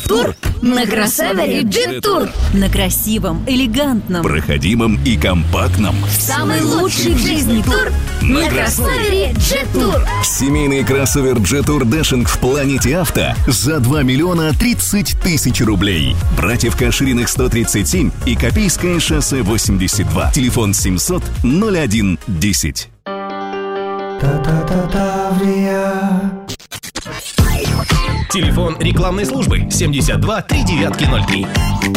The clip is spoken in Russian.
Тур на кроссовере Jet Tour. На красивом, элегантном, проходимом и компактном. Самый лучший в жизни тур на кроссовере Jet Tour. Семейный кроссовер Jet Tour Dashing в Планете Авто за 2 миллиона 30 тысяч рублей. Братьев Кашириных 137 и Копейское шоссе 82. Телефон 700 01 10. Телефон рекламной службы 72 3903.